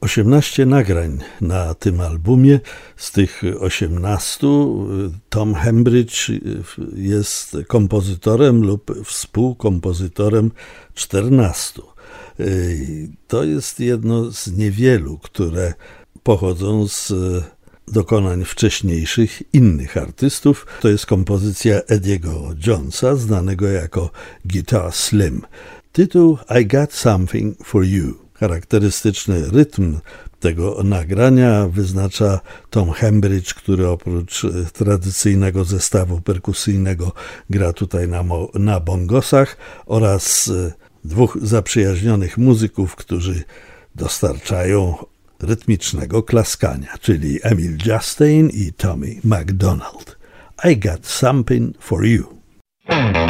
18 nagrań na tym albumie. Z tych 18 Tom Hembridge jest kompozytorem lub współkompozytorem 14. To jest jedno z niewielu, które pochodzą z dokonań wcześniejszych innych artystów. To jest kompozycja Ediego Jonesa, znanego jako Guitar Slim. Tytuł I Got Something for You. Charakterystyczny rytm tego nagrania wyznacza Tom Hembridge, który oprócz tradycyjnego zestawu perkusyjnego gra tutaj na bongosach oraz dwóch zaprzyjaźnionych muzyków, którzy dostarczają rytmicznego klaskania, czyli Emil Justine i Tommy McDonald. I Got Something for You.